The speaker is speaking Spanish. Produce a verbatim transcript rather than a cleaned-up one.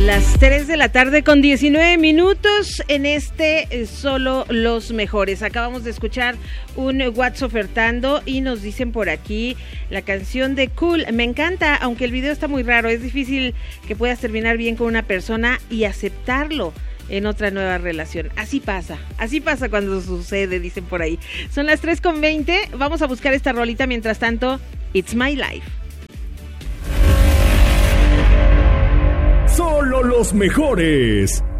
Las tres de la tarde con diecinueve minutos en este eh, Solo los Mejores. Acabamos de escuchar un What's Ofertando y nos dicen por aquí la canción de Cool. Me encanta, aunque el video está muy raro. Es difícil que puedas terminar bien con una persona y aceptarlo en otra nueva relación. Así pasa, así pasa cuando sucede, dicen por ahí. Son las tres con veinte. Vamos a buscar esta rolita. Mientras tanto, It's My Life. Solo los mejores.